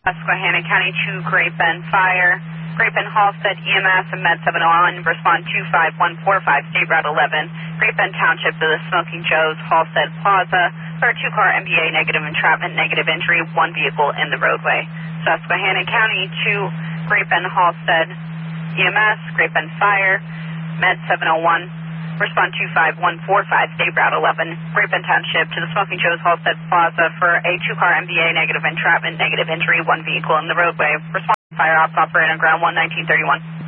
Susquehanna County 2, Great Bend Fire. Great Bend Halstead EMS and Med 701, respond 25145, State Route 11, Great Bend Township to the Smoking Joe's Halstead Plaza. For a 2-car MBA, negative entrapment, negative injury, 1 vehicle in the roadway. Susquehanna County 2, Great Bend Halstead EMS, Great Bend Fire, Med 701, respond 25145, State Route 11, Great Bend Township to the Smoking Joe's Halstead Plaza. For a 2-car MBA, negative entrapment, negative injury, 1 vehicle in the roadway. Respond Fire Ops Operator on ground 11931.